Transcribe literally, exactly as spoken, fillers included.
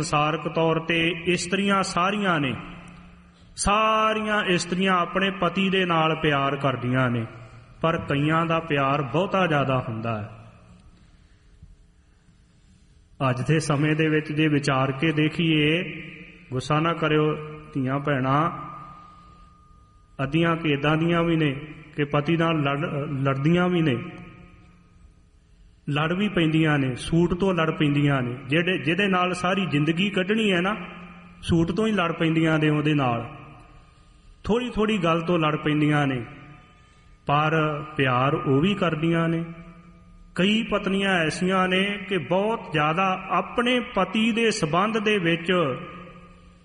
ਸੰਸਾਰਕ ਤੌਰ ਤੇ ਇਸਤਰੀਆਂ ਸਾਰੀਆਂ ਨੇ, ਸਾਰੀਆਂ ਇਸਤਰੀਆਂ ਆਪਣੇ ਪਤੀ ਦੇ ਨਾਲ ਪਿਆਰ ਕਰਦੀਆਂ ਨੇ, ਪਰ ਕਈਆਂ ਦਾ ਪਿਆਰ ਬਹੁਤਾ ਜ਼ਿਆਦਾ ਹੁੰਦਾ ਹੈ। ਅੱਜ ਦੇ ਸਮੇਂ ਦੇ ਵਿੱਚ ਜੇ ਵਿਚਾਰ ਕੇ ਦੇਖੀਏ, ਗੁੱਸਾ ਨਾ ਕਰਿਓ ਧੀਆਂ ਭੈਣਾਂ, ਅੱਧੀਆਂ ਕਿ ਇੱਦਾਂ ਦੀਆਂ ਵੀ ਨੇ ਕਿ ਪਤੀ ਨਾਲ ਲੜ ਲੜਦੀਆਂ ਵੀ ਨੇ, ਲੜ ਵੀ ਪੈਂਦੀਆਂ ਨੇ, ਸੂਟ ਤੋਂ ਲੜ ਪੈਂਦੀਆਂ ਨੇ। ਜਿਹੜੇ ਜਿਹਦੇ ਨਾਲ ਸਾਰੀ ਜ਼ਿੰਦਗੀ ਕੱਢਣੀ ਹੈ ਨਾ, ਸੂਟ ਤੋਂ ਹੀ ਲੜ ਪੈਂਦੀਆਂ ਨੇ, ਉਹਦੇ ਨਾਲ ਥੋੜ੍ਹੀ ਥੋੜ੍ਹੀ ਗੱਲ ਤੋਂ ਲੜ ਪੈਂਦੀਆਂ ਨੇ, ਪਰ ਪਿਆਰ ਉਹ ਵੀ ਕਰਦੀਆਂ ਨੇ। ਕਈ ਪਤਨੀਆਂ ਐਸੀਆਂ ਨੇ ਕਿ ਬਹੁਤ ਜ਼ਿਆਦਾ ਆਪਣੇ ਪਤੀ ਦੇ ਸੰਬੰਧ ਦੇ ਵਿੱਚ